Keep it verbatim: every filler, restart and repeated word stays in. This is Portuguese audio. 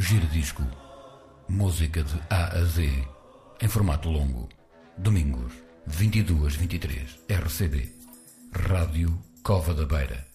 Giradisco. Música de A a Z em formato longo. Domingos, vinte e duas, vinte e três. R C B. Rádio Cova da Beira.